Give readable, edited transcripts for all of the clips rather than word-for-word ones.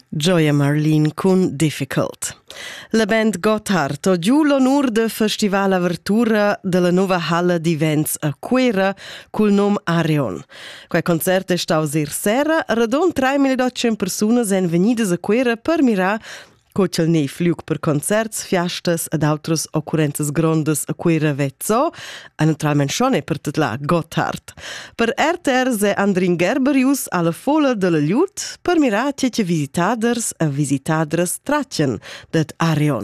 Gioia Marlene con Difficult. La band Gotthard ha giù l'onor del Festival Apertura della nuova halla di events a Quera col nome Arion. Quel concerto è stato sera, radon 3.800 persone sono venite a Quera per mirare Coach il nei flug per concerts, fiestas ed altres occurrences grondes a Quera vezzo, e naturalmente schon è per tutla Gotthard. Per RTR se Andrin Gerberius alla folla della Liut per mirare che visitaders e visitadres tracen det Arion.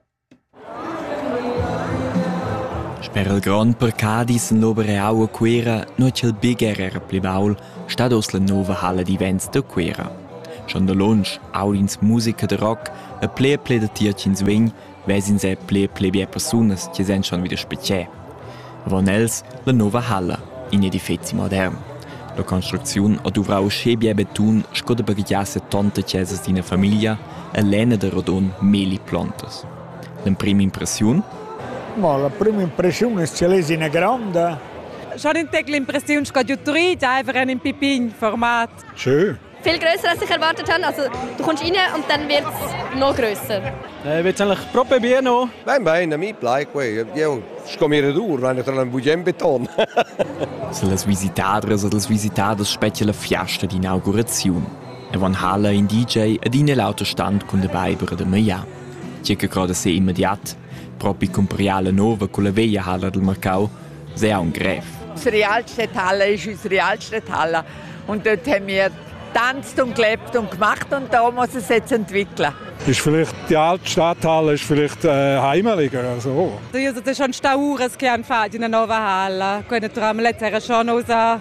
Per il Grand Percadis in l'Obereau a Quera, noi c'è il Big RR Plebaul, sta dos la nuova halla di events de Quera. Schon da lunch, audins musica de rock, a ple de tierci in swing, vesin se ple bie personas, che sen schon wieder specie. Von els, la nuova halla, in edifici modern. La construzione ha dovrau schebie beton, scoda bagagliasse tante chiesas di una famiglia, e lena de rodon meli plantas. La prima impressione? Ma la prima impressione è che c'è una grande. Schon in l'impressione che die einfach in Pipin Format. Schön. Viel grösser, als ich erwartet habe. Also, du kommst rein und dann wird es noch grösser. Willst du eigentlich probieren noch? Bene, mi piace. Io scomire duro, vanno tra un bugen beton. Se las visitadres e las visitadas specchia la fiesta di inaugurazione. E van halla in DJ ed in l'autostand con de Weiber de Meia. Circa gerade se immediat, proprio compriala nova con la vecchia halla del Marcau, se ha un gref. Unsere Realstädthalle ist unsere Realstädthalle. Und dort haben wir getanzt und gelebt und gemacht und da muss es jetzt entwickeln. Ist vielleicht die alte Stadthalle ist vielleicht heimeliger oder so. Io sono schon staures che hanno fatto in una nuova halla. Quindi naturalmente era schon usa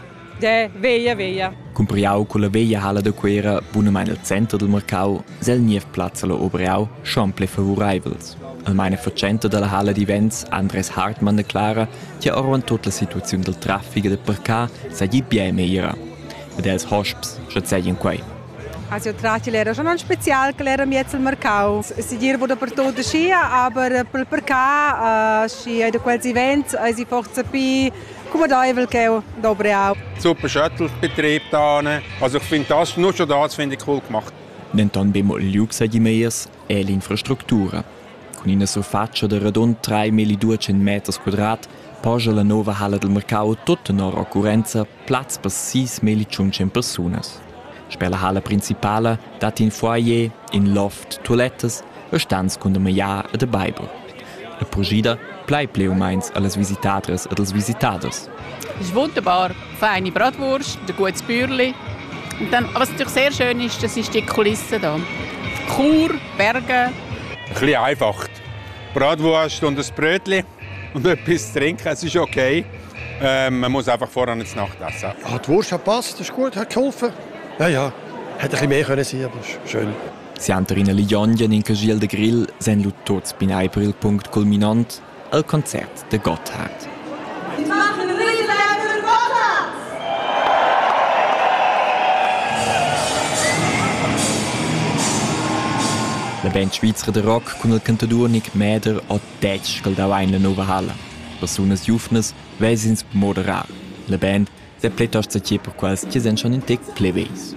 veia. Compriau con la vecchia halla de Quera, buonamein al centro del Marcau, sel nief platz alla Obereau, schon ple favorevels. Al meine facente della halla di events, Andres Hartmann declara che orwan tutta la situazione del traffico del parcar sei bien meglio. Ed els hosps schatzegien quei. Also Tracci era schon ein Spezial gelernt jetzt im Marcau. Sie dir wurde per todo Skia, aber per perché Skia de quels events, sie forza pi come da evel che dobre au. Super Shuttle-Betrieb da. Also ich finde das nur schon das finde ich cool gemacht. Denton bemo il luxe di meiers e l'infrastruttura. Con una surfacia de radon 3.200 metri quadrati, poggia la nuova halla del Marcau tutta nora occurrenza platz per 6.500 personas. Per la halla principale dat in foyer, in loft, toilettes e stanz con de Meia e de Bible. La progida bleibt leomeins alles visitadres e als visitaders. Es ist wunderbar. Feine Bratwurst, ein gutes Bürli. Und dann, was natürlich sehr schön ist, das ist die Kulisse hier. Chur, Berge. Ein bisschen einfach. Bratwurst und ein Brötchen und etwas zu trinken, es ist okay. Man muss einfach vorher ins Nacht essen. Ja, die Wurst hat passt, das ist gut, hat geholfen. Ja, hätte ein bisschen mehr können sein, aber ist schön. Si anterina Ligionien in Cagiel de Grill sen lu tots binai per il punct culminant al concert de Gotthard. Wir machen einen Riesenlärm für Gotthard! La band schweizera de rock con il cantador Nick Meder o tetsch cal dau ein la nova halla. Personas giufnes vesins moderar. La band se pletost se per quals che sen schon in tec pleveis.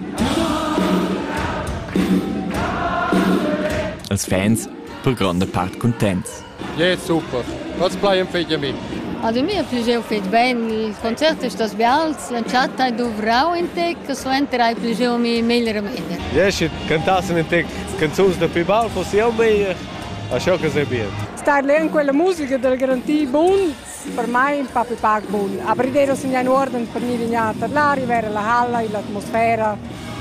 Als Fans per grande part contents. Ja, super. Was bleiben für mich? Also mir piaceva fait bene, il concerto è stato bello, lanciata dovrò in tec, so enterai piaceva mi meglio meglio. Ja, cantasse in tec canzoni da Pibal, fosse auch meglio, a ciò che si vede. Star lì quella musica del Garantie buon, per me un po' più buon. Aber idea se in ordine per mi vignata, là arrivare la halla, l'atmosfera.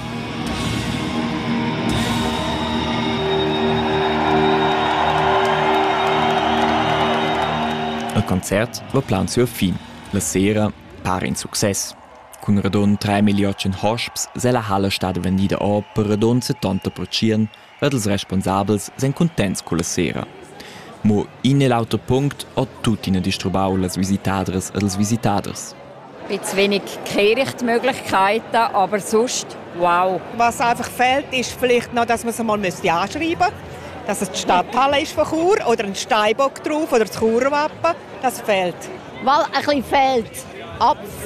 Il concert va plans a fin. La sera par in success. Con radon 3.800 hosps se la halla stada vendida a per radon 70% ed els responsabels sen contents con la sera. Mo in l'autopunkt hat tutti ne distribau las visitadres ed els visitaders. Jetzt wenig Kehrichtmöglichkeiten, aber sonst wow. Was einfach fehlt, ist vielleicht noch, dass man es mal anschreiben müsste. Dass es die Stadthalle ist von Chur oder ein Steinbock drauf oder das Churwappen. Das fehlt. Weil ein bisschen fehlt.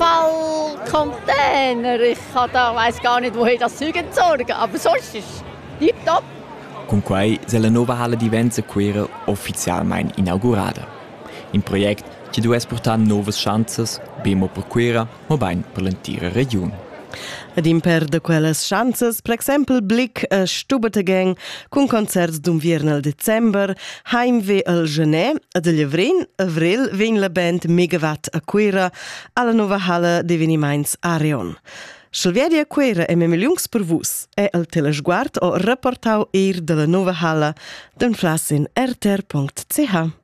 Abfallcontainer. Ich weiss gar nicht, woher das Zeug entsorgen. Aber sonst ist Tipptopp! Con quei se la nuova Halle di Events a Quera ufficialmente inaugurata. Un projekt che deve portare nuove chances, bemo per Quera, ma ben per l'intera regione. Ad imper de quelles chances, per esempio, blick a Stubategang con concerts d'un viernal Dezember, heimweh al Genet, ad avril ven la band Megawatt a Quera alla nuova Halle d'Eveniments Arion. Schelvedi a Quera e memeliungs per vus è al telesguard o reportau de la nuova Halle d'un flassin rtr.ch.